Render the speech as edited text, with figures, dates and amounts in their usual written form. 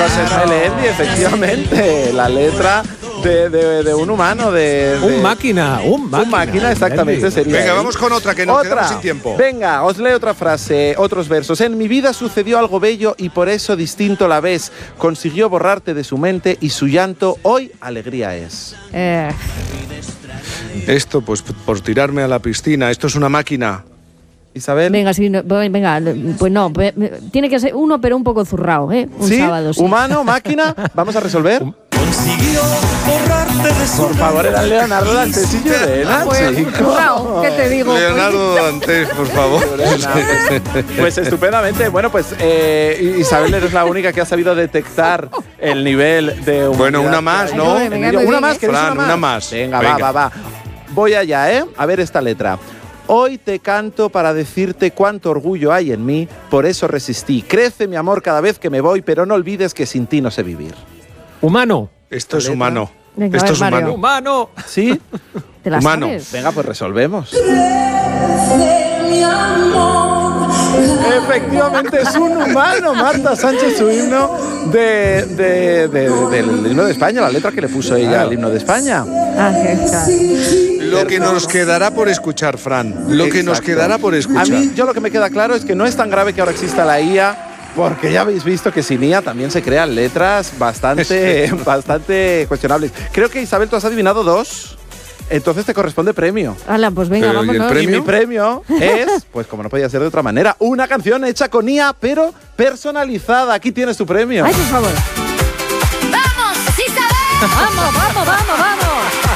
José Melendi, efectivamente. La letra de un humano, Un máquina, exactamente sería. Venga, vamos con otra, que nos quedamos sin tiempo. Venga, os leo otra frase, otros versos. En mi vida sucedió algo bello y por eso distinto la ves. Consiguió borrarte de su mente y su llanto hoy alegría es. Esto, pues por tirarme a la piscina. Esto es una máquina. Isabel. Venga, sí, venga, pues no, tiene que ser uno, pero un poco zurrao, ¿eh? Un sábado. Sí. Humano, máquina, vamos a resolver. Consiguió borrarte de su. Por favor, era Leonardo Dantes y Llorena, Zurrao, ¿qué te digo? Leonardo Dantes, por favor. Pues estupendamente. Bueno, pues Isabel, eres la única que ha sabido detectar el nivel de humanidad. Bueno, una más, ¿no? Una más, ¿queréis Fran, una más? Venga, va. Voy allá, ¿eh? A ver esta letra. Hoy te canto para decirte cuánto orgullo hay en mí, por eso resistí. Crece mi amor cada vez que me voy, pero no olvides que sin ti no sé vivir. Humano. Esto es humano. Venga, Esto es humano. Humano. ¿Sí? ¿Te la Humano. sabes? Venga, pues resolvemos. Efectivamente es un humano, Marta Sánchez, su himno del himno de España, la letra que le puso ella al himno de España. Lo que nos quedará por escuchar, Fran. Lo que nos quedará por escuchar. A mí, lo que me queda claro es que no es tan grave que ahora exista la IA, porque ya habéis visto que sin IA también se crean letras bastante cuestionables. Creo que, Isabel, tú has adivinado 2. Entonces te corresponde premio. Hala, pues venga, vámonos. Y mi premio es, pues como no podía ser de otra manera, una canción hecha con IA, pero personalizada. Aquí tienes tu premio. Ay, por favor. ¡Vamos, Isabel! Vamos.